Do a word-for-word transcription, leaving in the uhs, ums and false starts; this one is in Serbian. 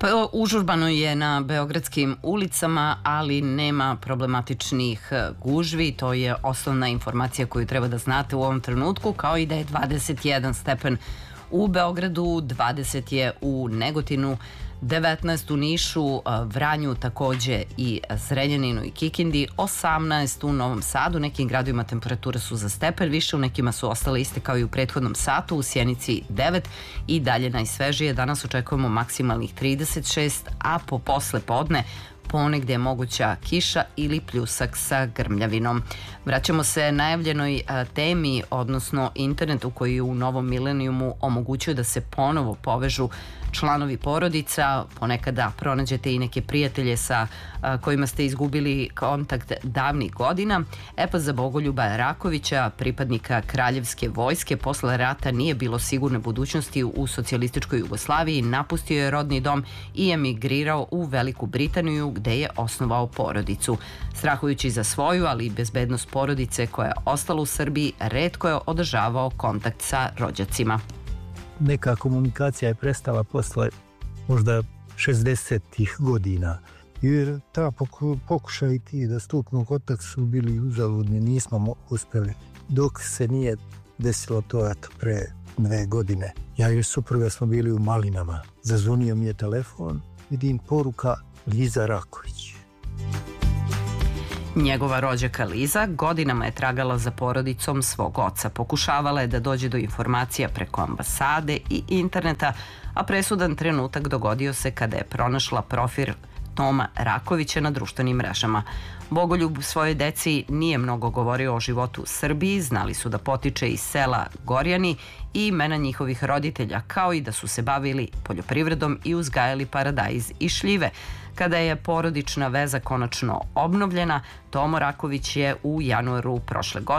Pa, užurbano je na beogradskim ulicama, ali nema problematičnih gužvi. To je osnovna informacija koju treba da znate u ovom trenutku, kao i da je dvadeset jedan stepen u Beogradu, dvadeset je u Negotinu, devetnaest u Nišu, Vranju, takođe i Zrenjaninu i Kikindi, osamnaest u Novom Sadu. U nekim gradovima temperature su za stepen više, u nekima su ostale iste kao i u prethodnom satu, u Sjenici devet i dalje najsvežije. Danas očekujemo maksimalnih trideset šest, a po posle podne ponegde je moguća kiša ili pljusak sa grmljavinom. Vraćamo se najavljenoj temi, odnosno internetu koji u novom milenijumu omogućuje da se ponovo povežu članovi porodica. Ponekada pronađete i neke prijatelje sa kojima ste izgubili kontakt davnih godina. E pa za Bogoljuba Rakovića, pripadnika Kraljevske vojske, posle rata nije bilo sigurne budućnosti u socijalističkoj Jugoslaviji, napustio je rodni dom i emigrirao u Veliku Britaniju, gde je osnovao porodicu. Strahujući za svoju, ali i bezbednost porodice koja je ostala u Srbiji, retko je održavao kontakt sa rođacima. Neka komunikacija je prestala posle možda šezdesetih godina, jer ta pokušaj ti da stupnu u kontakt su bili uzaludni, nismo uspeli. Dok se nije desilo to eto, pre dve godine. Ja i supruga smo bili u Malinama. Zazvonio mi je telefon, vidim poruka Liza Raković. Njegova rođaka Liza godinama je tragala za porodicom svog oca. Pokušavala je da dođe do informacija preko ambasade i interneta, a presudan trenutak dogodio se kada je pronašla profil Toma Rakovića na društvenim mrežama. Bogoljub svojoj deci nije mnogo govorio o životu u Srbiji, znali su da potiče iz sela Gorjani i imena njihovih roditelja, kao i da su se bavili poljoprivredom i uzgajali paradajz i šljive. Kada je porodična veza konačno obnovljena, Tomo Raković je u januaru prošle godine